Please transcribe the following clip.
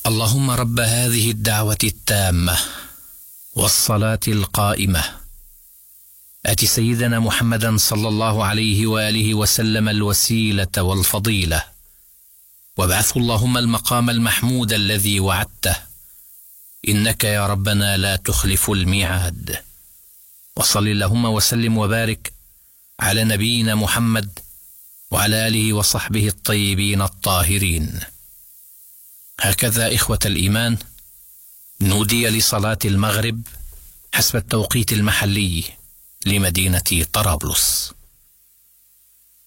اللهم رب هذه الدعوة التامة والصلاة القائمة آت سيدنا محمدا صلى الله عليه وآله وسلم الوسيلة والفضيلة، وابعثه اللهم المقام المحمود الذي وعدته، إنك يا ربنا لا تخلف الميعاد. وصل اللهم وسلم وبارك على نبينا محمد وعلى آله وصحبه الطيبين الطاهرين. هكذا إخوة الإيمان نودي لصلاة المغرب حسب التوقيت المحلي لمدينة طرابلس.